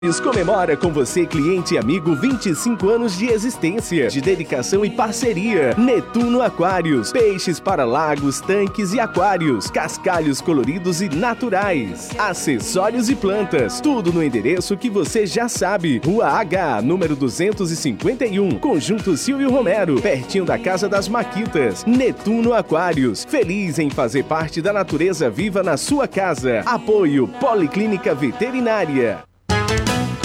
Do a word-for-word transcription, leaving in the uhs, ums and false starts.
Comemora com você, cliente e amigo, vinte e cinco anos de existência, de dedicação e parceria. Netuno Aquários, peixes para lagos, tanques e aquários, cascalhos coloridos e naturais, acessórios e plantas, tudo no endereço que você já sabe. Rua H, número duzentos e cinquenta e um, Conjunto Silvio Romero, pertinho da Casa das Maquitas. Netuno Aquários, feliz em fazer parte da natureza viva na sua casa. Apoio Policlínica Veterinária.